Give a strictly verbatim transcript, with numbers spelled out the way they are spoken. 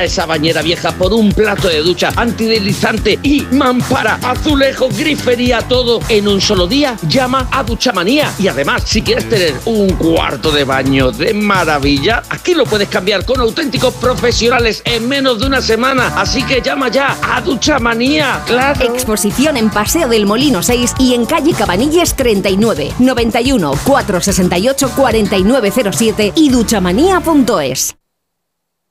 ya esa bañera vieja por un plato de ducha antideslizante y mampara, azulejos, grifería, todo en un solo día. Llama a Duchamanía. Y además, si quieres tener un cuarto de baño de maravilla, aquí lo puedes cambiar con auténticos profesionales en menos de una semana. Así que llama ya a Duchamanía. ¡Claro! Exposición en Paseo del Molino seis y en calle Cabanilles treinta y nueve, noventa y uno, cuatrocientos sesenta y ocho, cuarenta y nueve cero siete y duchamanía punto es.